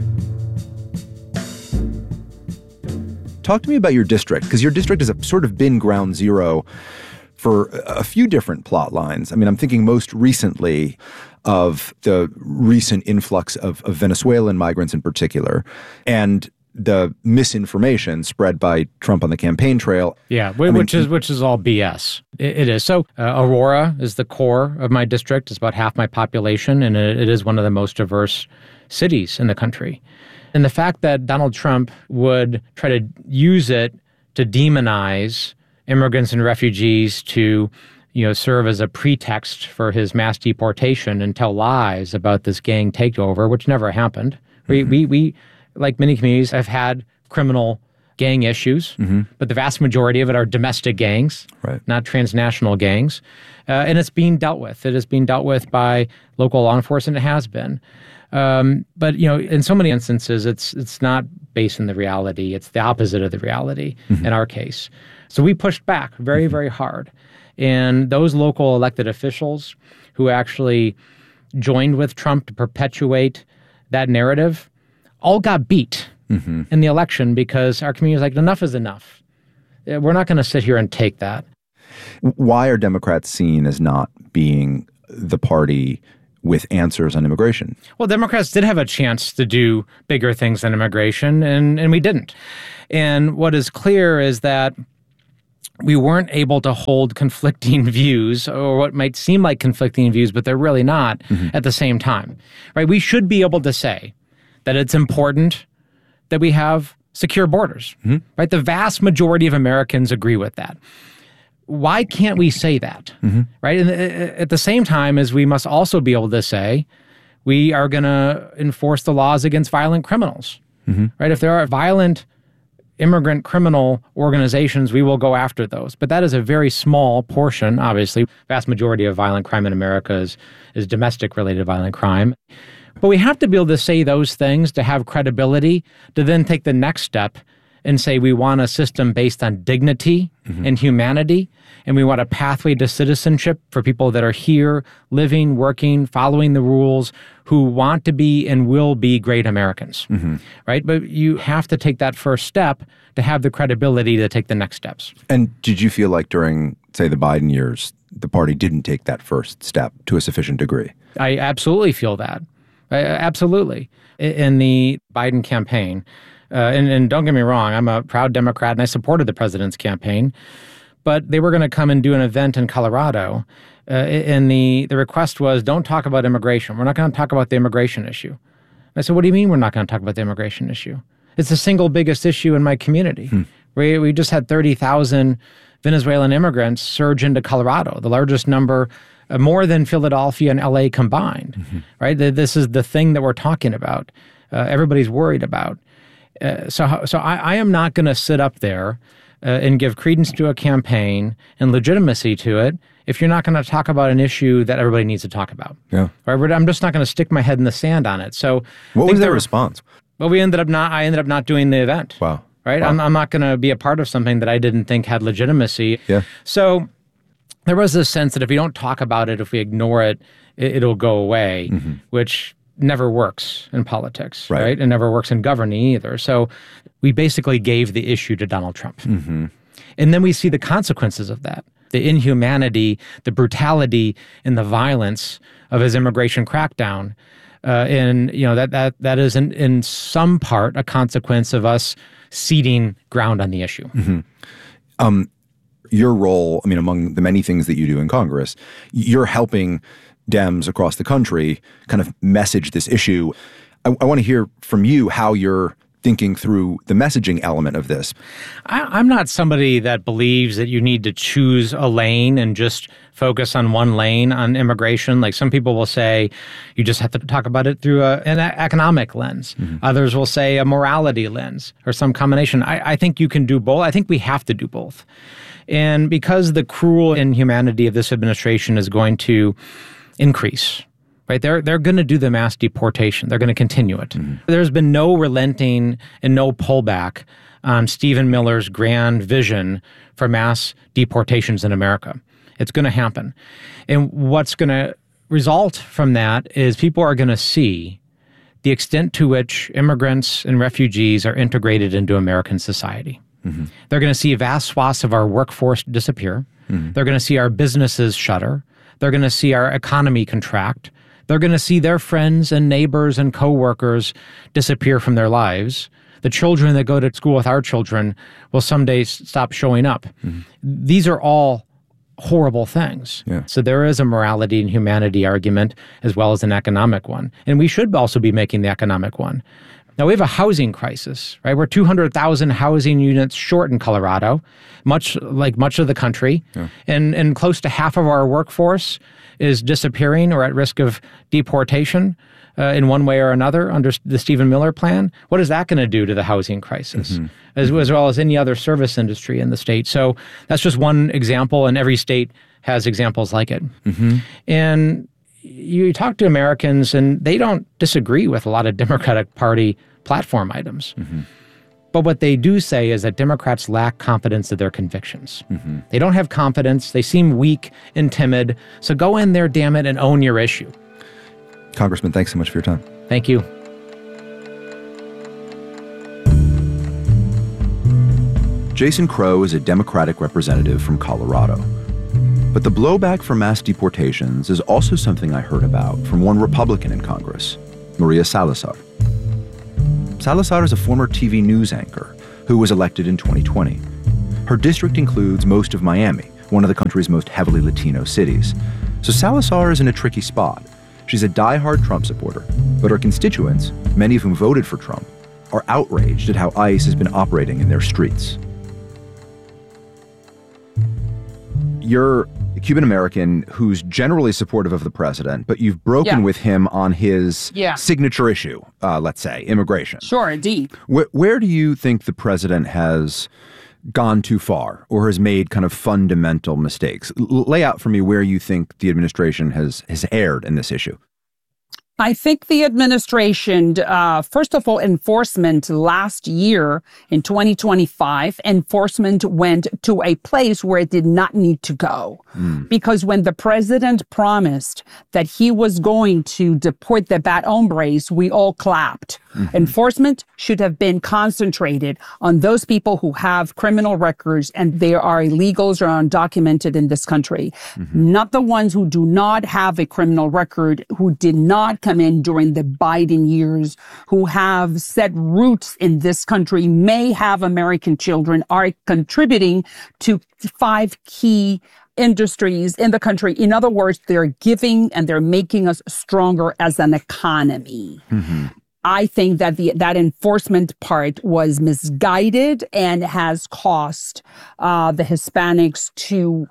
Talk to me about your district, because your district has sort of been ground zero for a few different plot lines. I mean, I'm thinking most recently of the recent influx of, of Venezuelan migrants in particular, and the misinformation spread by Trump on the campaign trail. Yeah, which I mean, is which is all B S. It, it is. So uh, Aurora is the core of my district. It's about half my population, and it, it is one of the most diverse cities in the country. And the fact that Donald Trump would try to use it to demonize immigrants and refugees to, you know, serve as a pretext for his mass deportation and tell lies about this gang takeover, which never happened. Mm-hmm. We, we, we, like many communities, have had criminal gang issues, mm-hmm. but the vast majority of it are domestic gangs, right. not transnational gangs. Uh, and it's being dealt with. It is being dealt with by local law enforcement. It has been. Um, but, you know, in so many instances, it's it's not based in the reality. It's the opposite of the reality mm-hmm. in our case. So we pushed back very, mm-hmm. very hard. And those local elected officials who actually joined with Trump to perpetuate that narrative all got beat mm-hmm. in the election because our community was like, enough is enough. We're not going to sit here and take that. Why are Democrats seen as not being the party with answers on immigration? Well, Democrats did have a chance to do bigger things than immigration, and, and we didn't. And what is clear is that we weren't able to hold conflicting views, or what might seem like conflicting views, but they're really not, mm-hmm. at the same time. Right? We should be able to say that it's important that we have secure borders. Mm-hmm. Right? The vast majority of Americans agree with that. Why can't we say that, mm-hmm. right? And at the same time as we must also be able to say we are going to enforce the laws against violent criminals, mm-hmm. right? If there are violent immigrant criminal organizations, we will go after those. But that is a very small portion, obviously. Vast majority of violent crime in America is, is domestic-related violent crime. But we have to be able to say those things to have credibility, to then take the next step and say we want a system based on dignity mm-hmm. and humanity, and we want a pathway to citizenship for people that are here, living, working, following the rules, who want to be and will be great Americans, mm-hmm. right? But you have to take that first step to have the credibility to take the next steps. And did you feel like during, say, the Biden years, the party didn't take that first step to a sufficient degree? I absolutely feel that. I, absolutely. In the Biden campaign, Uh, and, and don't get me wrong, I'm a proud Democrat and I supported the president's campaign, but they were going to come and do an event in Colorado. Uh, and the, the request was, don't talk about immigration. We're not going to talk about the immigration issue. I said, what do you mean we're not going to talk about the immigration issue? It's the single biggest issue in my community. Hmm. We, we just had thirty thousand Venezuelan immigrants surge into Colorado, the largest number, uh, more than Philadelphia and L A combined, mm-hmm. right? This is the thing that we're talking about. Uh, everybody's worried about. Uh, so so I, I am not going to sit up there uh, and give credence to a campaign and legitimacy to it if you're not going to talk about an issue that everybody needs to talk about. Yeah. Right? I'm just not going to stick my head in the sand on it. So what was their response? Well, we ended up not. I ended up not doing the event. Wow. Right. Wow. I'm, I'm not going to be a part of something that I didn't think had legitimacy. Yeah. So there was this sense that if we don't talk about it, if we ignore it, it it'll go away, mm-hmm. which never works in politics, right. right? It never works in governing either. So we basically gave the issue to Donald Trump. Mm-hmm. And then we see the consequences of that, the inhumanity, the brutality, and the violence of his immigration crackdown. Uh, and, you know, that that that is in, in some part a consequence of us ceding ground on the issue. Mm-hmm. Um, your role, I mean, among the many things that you do in Congress, you're helping Dems across the country kind of message this issue. I, I want to hear from you how you're thinking through the messaging element of this. I, I'm not somebody that believes that you need to choose a lane and just focus on one lane on immigration. Like some people will say you just have to talk about it through a, an economic lens. Mm-hmm. Others will say a morality lens or some combination. I, I think you can do both. I think we have to do both. And because the cruel inhumanity of this administration is going to increase, right? They're they're going to do the mass deportation. They're going to continue it. Mm-hmm. There's been no relenting and no pullback on Stephen Miller's grand vision for mass deportations in America. It's going to happen. And what's going to result from that is people are going to see the extent to which immigrants and refugees are integrated into American society. Mm-hmm. They're going to see vast swaths of our workforce disappear. Mm-hmm. They're going to see our businesses shutter. They're going to see our economy contract. They're going to see their friends and neighbors and coworkers disappear from their lives. The children that go to school with our children will someday stop showing up. Mm-hmm. These are all horrible things. Yeah. So there is a morality and humanity argument as well as an economic one. And we should also be making the economic one. Now, we have a housing crisis, right? We're two hundred thousand housing units short in Colorado, much like much of the country. Yeah. And, and close to half of our workforce is disappearing or at risk of deportation uh, in one way or another under the Stephen Miller plan. What is that going to do to the housing crisis, mm-hmm. as, as well as any other service industry in the state? So that's just one example, and every state has examples like it. Mm-hmm. And you talk to Americans and they don't disagree with a lot of Democratic Party platform items. Mm-hmm. But what they do say is that Democrats lack confidence in their convictions. Mm-hmm. They don't have confidence. They seem weak and timid. So go in there, damn it, and own your issue. Congressman, thanks so much for your time. Thank you. Jason Crow is a Democratic representative from Colorado. But the blowback for mass deportations is also something I heard about from one Republican in Congress, Maria Salazar. Salazar is a former T V news anchor who was elected in twenty twenty. Her district includes most of Miami, one of the country's most heavily Latino cities. So Salazar is in a tricky spot. She's a diehard Trump supporter, but her constituents, many of whom voted for Trump, are outraged at how ICE has been operating in their streets. You're a Cuban-American who's generally supportive of the president, but you've broken yeah. with him on his yeah. signature issue, uh, let's say, immigration. Sure, indeed. Where, where do you think the president has gone too far or has made kind of fundamental mistakes? L- lay out for me where you think the administration has, has erred in this issue. I think the administration, uh, first of all, enforcement last year in twenty twenty-five, enforcement went to a place where it did not need to go. Mm. Because when the president promised that he was going to deport the bad hombres, we all clapped. Mm-hmm. Enforcement should have been concentrated on those people who have criminal records and they are illegals or undocumented in this country. Mm-hmm. Not the ones who do not have a criminal record, who did not come in during the Biden years, who have set roots in this country, may have American children, are contributing to five key industries in the country. In other words, they're giving and they're making us stronger as an economy. Mm-hmm. I think that the that enforcement part was misguided and has cost uh, the Hispanics to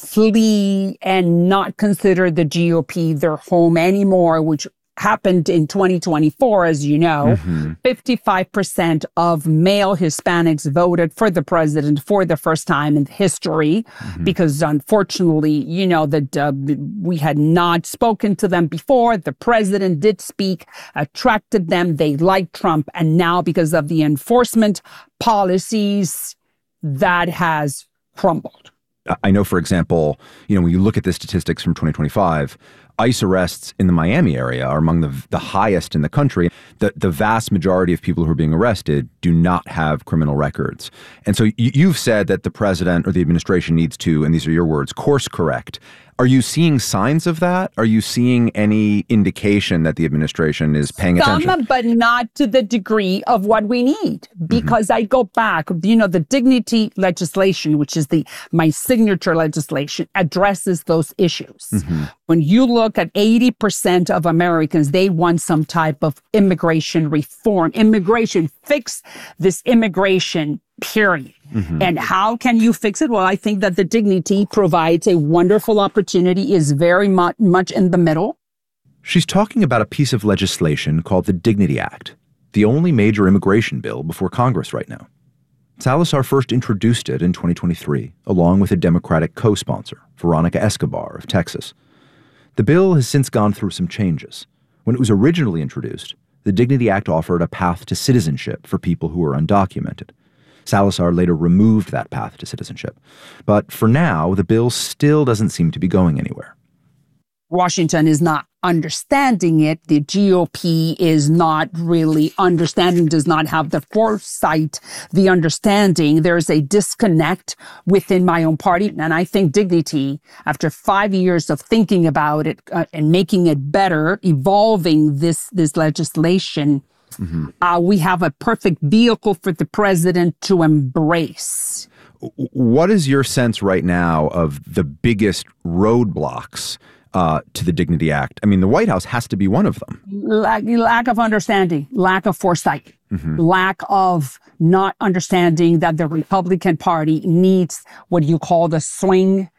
flee and not consider the G O P their home anymore, which happened in twenty twenty-four, as you know. Mm-hmm. fifty-five percent of male Hispanics voted for the president for the first time in history, mm-hmm. because unfortunately, you know, that uh, we had not spoken to them before. The president did speak, attracted them. They liked Trump. And now because of the enforcement policies, that has crumbled. I know, for example, you know, when you look at the statistics from twenty twenty-five, ICE arrests in the Miami area are among the the highest in the country. The the vast majority of people who are being arrested do not have criminal records. And so you, you've said that the president or the administration needs to, and these are your words, course correct. Are you seeing signs of that? Are you seeing any indication that the administration is paying Some, attention? But not to the degree of what we need. Because mm-hmm. I go back, you know, the dignity legislation, which is the my signature legislation, addresses those issues. Mm-hmm. When you look at eighty percent of Americans, they want some type of immigration reform. Immigration, fix this immigration, period. Mm-hmm. And how can you fix it? Well, I think that the dignity provides a wonderful opportunity, is very much, much in the middle. She's talking about a piece of legislation called the Dignity Act, the only major immigration bill before Congress right now. Salazar first introduced it in twenty twenty-three, along with a Democratic co-sponsor, Veronica Escobar of Texas. The bill has since gone through some changes. When it was originally introduced, the Dignity Act offered a path to citizenship for people who are undocumented. Salazar later removed that path to citizenship. But for now, the bill still doesn't seem to be going anywhere. Washington is not understanding it. The G O P is not really understanding, does not have the foresight, the understanding. There's a disconnect within my own party. And I think Dignity, after five years of thinking about it uh, and making it better, evolving this, this legislation, mm-hmm. uh, we have a perfect vehicle for the president to embrace. What is your sense right now of the biggest roadblocks Uh, to the Dignity Act? I mean, the White House has to be one of them. Lack, lack of understanding, lack of foresight, mm-hmm. lack of not understanding that the Republican Party needs what you call the swing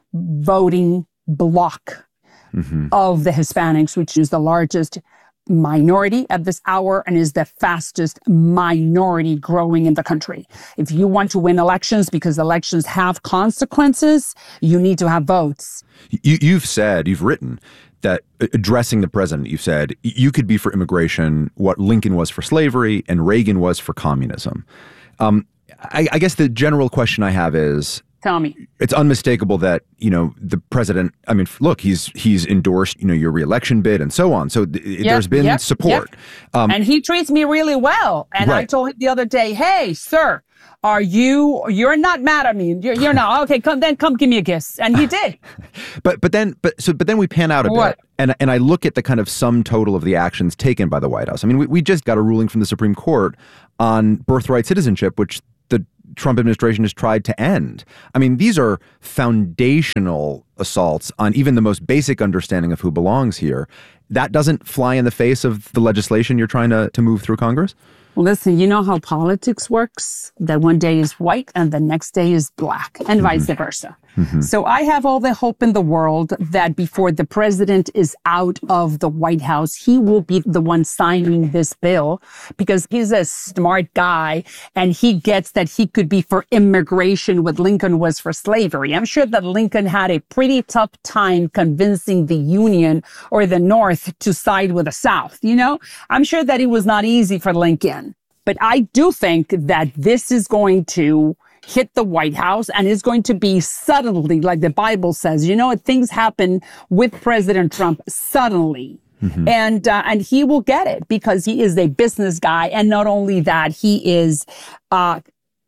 voting bloc mm-hmm. of the Hispanics, which is the largest minority at this hour and is the fastest minority growing in the country. If you want to win elections, because elections have consequences, you need to have votes. You, you've said, you've written that addressing the president, you said you could be for immigration what Lincoln was for slavery and Reagan was for communism. Um, I, I guess the general question I have is, tell me, it's unmistakable that, you know, the president, I mean, look, he's he's endorsed, you know, your reelection bid and so on. So th- Yep, there's been yep, support. yep. Um, and he treats me really well. And I Right. told him the other day, hey, sir, are you, you're not mad at me. You're, you're not. Okay, come then come give me a kiss. And he did. But but then but so but then we pan out a What? bit, and and I look at the kind of sum total of the actions taken by the White House. I mean, we, we just got a ruling from the Supreme Court on birthright citizenship, which the Trump administration has tried to end. I mean, these are foundational assaults on even the most basic understanding of who belongs here. That doesn't fly in the face of the legislation you're trying to to move through Congress? Listen, you know how politics works? That one day is white and the next day is black, and Mm-hmm. vice versa. So I have all the hope in the world that before the president is out of the White House, he will be the one signing this bill, because he's a smart guy and he gets that he could be for immigration what Lincoln was for slavery. I'm sure that Lincoln had a pretty tough time convincing the Union or the North to side with the South. You know, I'm sure that it was not easy for Lincoln. But I do think that this is going to hit the White House and is going to be suddenly, like the Bible says. You know, things happen with President Trump suddenly. Mm-hmm. And uh, and he will get it because he is a business guy. And not only that, he is uh,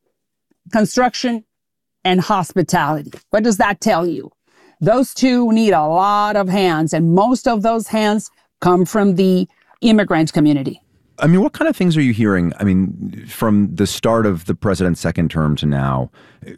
construction and hospitality. What does that tell you? Those two need a lot of hands. And most of those hands come from the immigrant community. I mean, what kind of things are you hearing? I mean, from the start of the president's second term to now,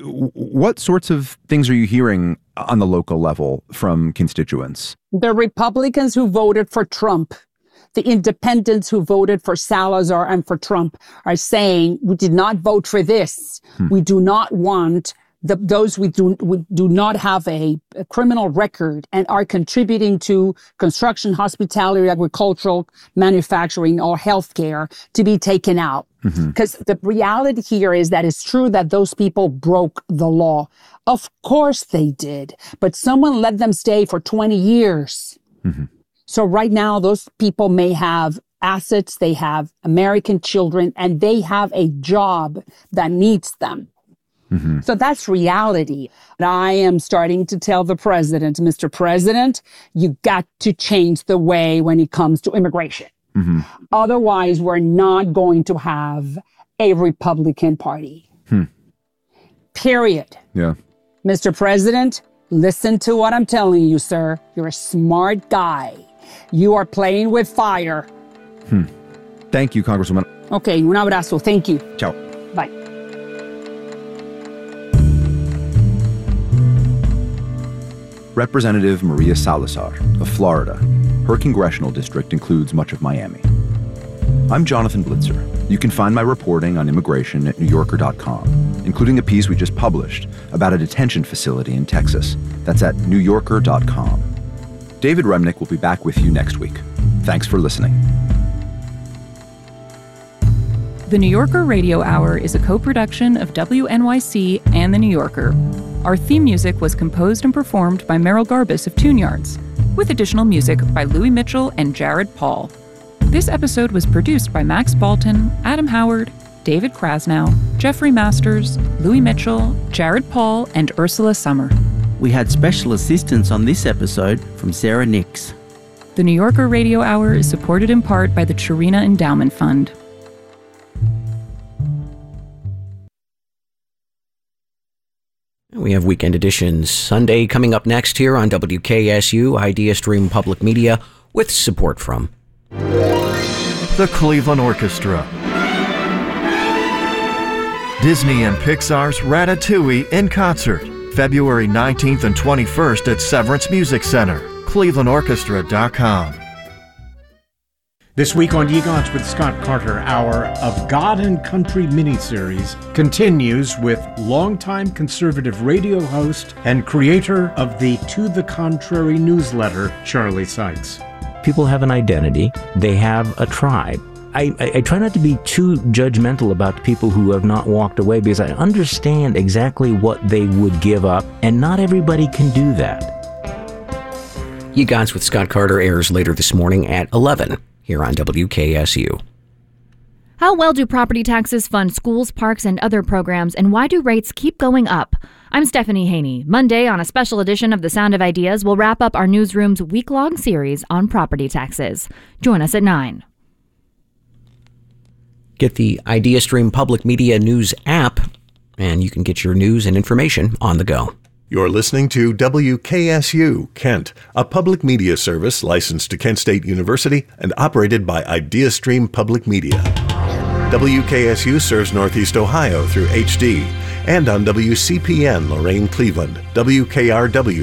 what sorts of things are you hearing on the local level from constituents? The Republicans who voted for Trump, the independents who voted for Salazar and for Trump are saying, we did not vote for this. Hmm. We do not want the, those we do, we do not have a, a criminal record and are contributing to construction, hospitality, agricultural, manufacturing, or healthcare to be taken out. Because mm-hmm. the reality here is that it's true that those people broke the law. Of course they did, but someone let them stay for twenty years. Mm-hmm. So right now, those people may have assets, they have American children, and they have a job that needs them. Mm-hmm. So that's reality. And I am starting to tell the president, Mister President, you got to change the way when it comes to immigration. Mm-hmm. Otherwise, we're not going to have a Republican Party. Hmm. Period. Yeah. Mister President, listen to what I'm telling you, sir. You're a smart guy. You are playing with fire. Hmm. Thank you, Congresswoman. Okay, un abrazo. Thank you. Ciao. Bye. Representative Maria Salazar of Florida. Her congressional district includes much of Miami. I'm Jonathan Blitzer. You can find my reporting on immigration at new yorker dot com, including a piece we just published about a detention facility in Texas. That's at new yorker dot com. David Remnick will be back with you next week. Thanks for listening. The New Yorker Radio Hour is a co-production of W N Y C and The New Yorker. Our theme music was composed and performed by Merrill Garbus of Tune Yards, with additional music by Louis Mitchell and Jared Paul. This episode was produced by Max Balton, Adam Howard, David Krasnow, Jeffrey Masters, Louis Mitchell, Jared Paul, and Ursula Summer. We had special assistance on this episode from Sarah Nix. The New Yorker Radio Hour is supported in part by the Chirina Endowment Fund. We have Weekend Editions Sunday coming up next here on W K S U Idea Stream Public Media with support from the Cleveland Orchestra, Disney and Pixar's Ratatouille in concert, February nineteenth and twenty-first at Severance Music Center, cleveland orchestra dot com. This week on Egots with Scott Carter, our Of God and Country miniseries continues with longtime conservative radio host and creator of the To the Contrary newsletter, Charlie Sykes. People have an identity. They have a tribe. I, I, I try not to be too judgmental about people who have not walked away because I understand exactly what they would give up, and not everybody can do that. You Gots with Scott Carter airs later this morning at eleven here on W K S U. How well do property taxes fund schools, parks, and other programs, and why do rates keep going up? I'm Stephanie Haney. Monday, on a special edition of The Sound of Ideas, we'll wrap up our newsroom's week-long series on property taxes. Join us at nine. Get the IdeaStream Public Media News app, and you can get your news and information on the go. You're listening to W K S U, Kent, a public media service licensed to Kent State University and operated by IdeaStream Public Media. W K S U serves Northeast Ohio through H D and on W C P N Lorain Cleveland, W K R W